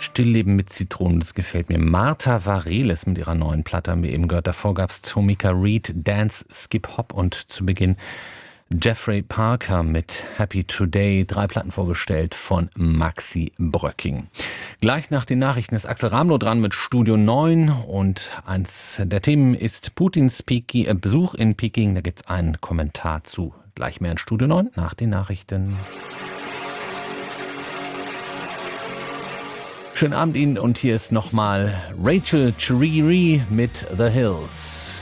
Stillleben mit Zitronen, das gefällt mir. Martha Vareles mit ihrer neuen Platte haben wir eben gehört. Davor gab es Tomika Reed, Dance, Skip Hop und zu Beginn Jeffrey Parker mit Happy Today. 3 Platten vorgestellt von Maxi Bröcking. Gleich nach den Nachrichten ist Axel Ramlow dran mit Studio 9 und eins der Themen ist Putins Besuch in Peking. Da gibt es einen Kommentar zu. Gleich mehr in Studio 9 nach den Nachrichten. Schönen Abend Ihnen und hier ist nochmal Rachel Chiriri mit The Hills.